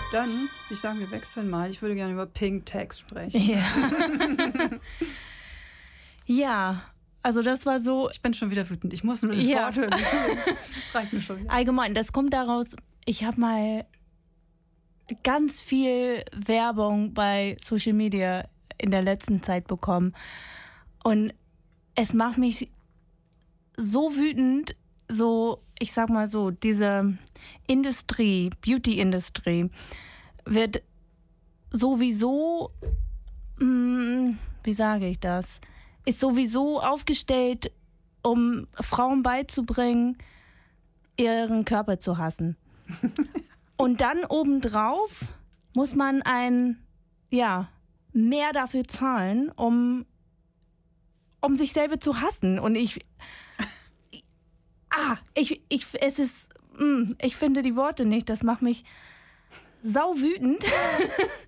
Dann, ich sage, wir wechseln mal. Ich würde gerne über Pink Tags sprechen. Ja. Ja, also das war so... Ich bin schon wieder wütend. Ich muss nur das Wort hören. Reicht mir schon wieder. Allgemein, das kommt daraus, ich habe mal ganz viel Werbung bei Social Media in der letzten Zeit bekommen. Und es macht mich so wütend, so, ich sag mal so, diese Industrie, Beauty-Industrie wird sowieso, wie sage ich das, ist sowieso aufgestellt, um Frauen beizubringen, ihren Körper zu hassen. Und dann obendrauf muss man mehr dafür zahlen, um sich selber zu hassen. Und ich finde die Worte nicht, das macht mich sauwütend.